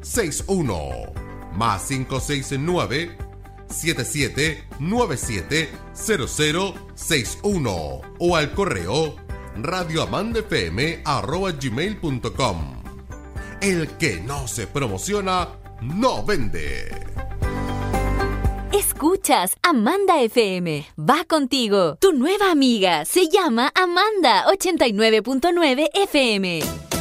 0061 más 569-7797-0061 o al correo radioamandafm@gmail.com. El que no se promociona, no vende. Escuchas Amanda FM. Va contigo. Tu nueva amiga se llama Amanda 89.9 FM.